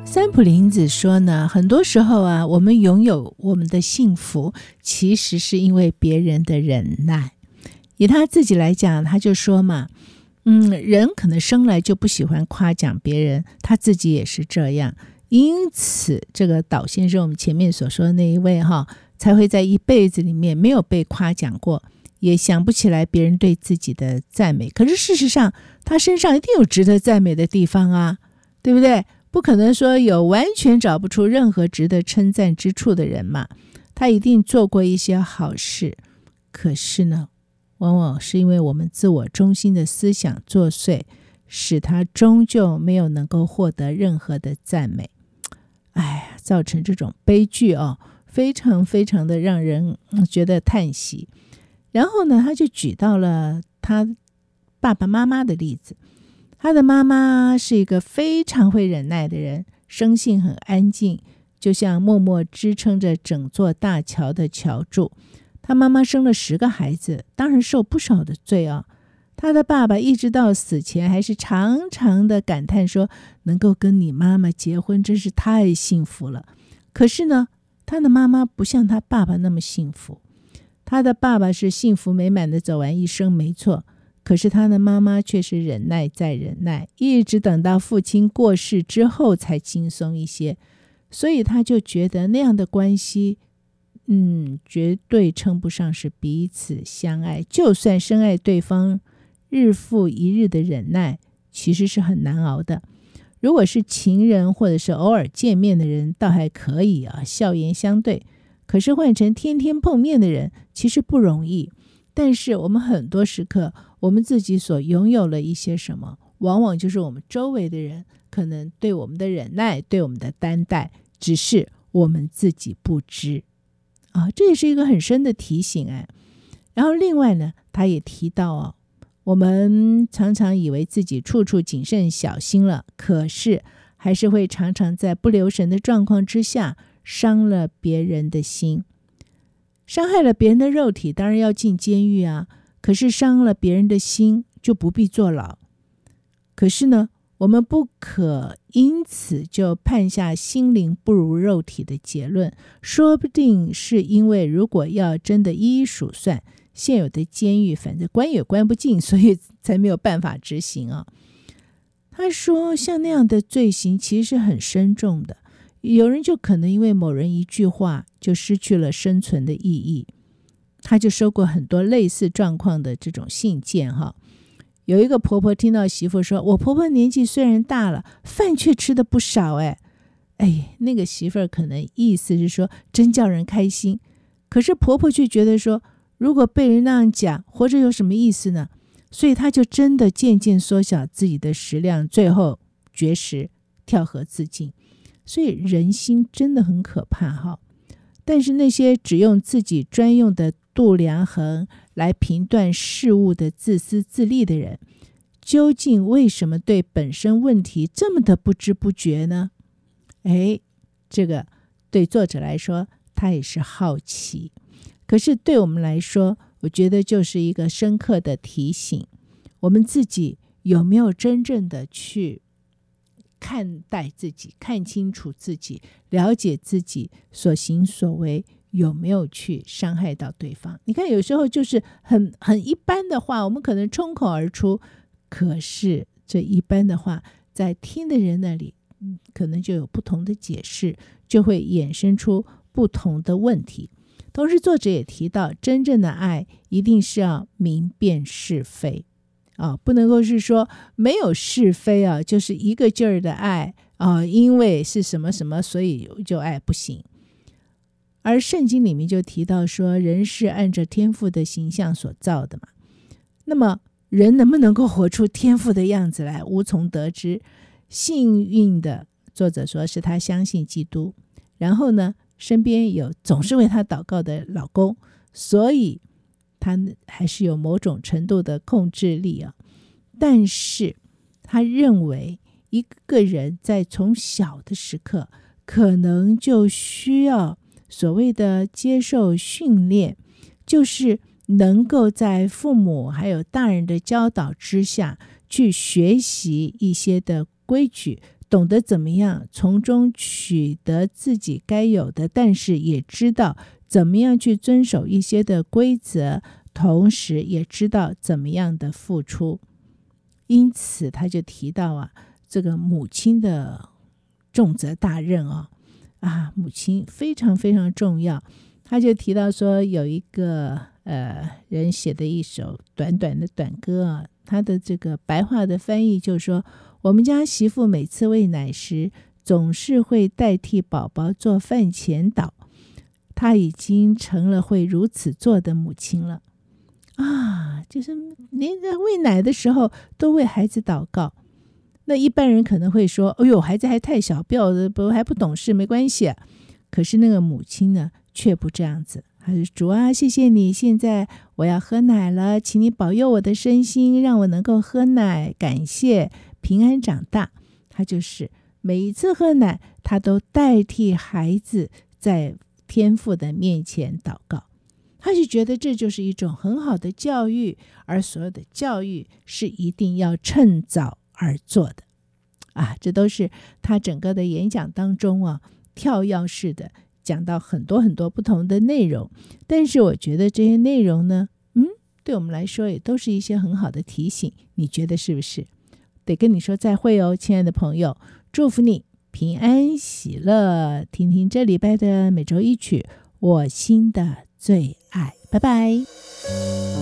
三浦林子说呢，很多时候啊，我们拥有我们的幸福，其实是因为别人的忍耐。以他自己来讲，他就说嘛，人可能生来就不喜欢夸奖别人，他自己也是这样。因此，这个岛先生，我们前面所说的那一位才会在一辈子里面没有被夸奖过，也想不起来别人对自己的赞美。可是事实上，他身上一定有值得赞美的地方啊，对不对？不可能说有完全找不出任何值得称赞之处的人嘛，他一定做过一些好事。可是呢，往往是因为我们自我中心的思想作祟，使他终究没有能够获得任何的赞美。造成这种悲剧非常非常的让人觉得叹息。然后呢，他就举到了他爸爸妈妈的例子。他的妈妈是一个非常会忍耐的人，生性很安静，就像默默支撑着整座大桥的桥柱。他妈妈生了10个孩子，当然受不少的罪他的爸爸一直到死前还是常常的感叹说，能够跟你妈妈结婚真是太幸福了。可是呢，他的妈妈不像他爸爸那么幸福。他的爸爸是幸福美满的走完一生没错，可是他的妈妈却是忍耐再忍耐，一直等到父亲过世之后才轻松一些。所以他就觉得那样的关系绝对称不上是彼此相爱。就算深爱对方，日复一日的忍耐其实是很难熬的。如果是情人或者是偶尔见面的人倒还可以笑颜相对，可是换成天天碰面的人其实不容易。但是我们很多时刻，我们自己所拥有了一些什么，往往就是我们周围的人可能对我们的忍耐，对我们的担待，只是我们自己不知这也是一个很深的提醒然后另外呢，他也提到我们常常以为自己处处谨慎小心了，可是还是会常常在不留神的状况之下伤了别人的心。伤害了别人的肉体当然要进监狱可是伤了别人的心就不必坐牢。可是呢，我们不可因此就判下心灵不如肉体的结论，说不定是因为如果要真的一一数算，现有的监狱反正关也关不进，所以才没有办法执行他说像那样的罪行其实是很深重的，有人就可能因为某人一句话就失去了生存的意义。他就收过很多类似状况的这种信件有一个婆婆听到媳妇说，我婆婆年纪虽然大了，饭却吃得不少那个媳妇可能意思是说真叫人开心，可是婆婆却觉得说，如果被人那样讲，活着有什么意思呢？所以她就真的渐渐缩小自己的食量，最后绝食跳河自尽。所以人心真的很可怕但是那些只用自己专用的度量衡来评断事物的自私自利的人，究竟为什么对本身问题这么的不知不觉呢？这个对作者来说他也是好奇，可是对我们来说，我觉得就是一个深刻的提醒，我们自己有没有真正的去看待自己，看清楚自己，了解自己所行所为有没有去伤害到对方。你看有时候就是很一般的话，我们可能冲口而出，可是这一般的话在听的人那里可能就有不同的解释，就会衍生出不同的问题。同时作者也提到，真正的爱一定是要明辨是非不能够是说没有是非就是一个劲儿的爱因为是什么什么所以就爱，不行。而圣经里面就提到说，人是按着天父的形象所造的嘛，那么人能不能够活出天父的样子来，无从得知。幸运的作者说是他相信基督，然后呢身边有总是为他祷告的老公，所以他还是有某种程度的控制力但是他认为一个人在从小的时刻可能就需要所谓的接受训练，就是能够在父母还有大人的教导之下去学习一些的规矩， 懂得怎么样从中取得自己该有的，但是也知道怎么样去遵守一些的规则，同时也知道怎么样的付出。因此他就提到这个母亲的重责大任母亲非常非常重要。他就提到说，有一个人写的一首短短的短歌他的这个白话的翻译就是说，我们家媳妇每次喂奶时总是会代替宝宝做饭前祷，她已经成了会如此做的母亲了就是连在喂奶的时候都为孩子祷告。那一般人可能会说，哎呦，孩子还太小，还不懂事，没关系可是那个母亲呢却不这样子，他说，主谢谢你，现在我要喝奶了，请你保佑我的身心，让我能够喝奶，感谢平安长大。他就是每一次喝奶，他都代替孩子在天父的面前祷告。他就觉得这就是一种很好的教育，而所有的教育是一定要趁早而做的这都是他整个的演讲当中跳跃式的讲到很多很多不同的内容。但是我觉得这些内容呢对我们来说也都是一些很好的提醒，你觉得是不是？得跟你说再会亲爱的朋友，祝福你平安喜乐。听听这礼拜的每周一曲，我心的最爱，拜拜。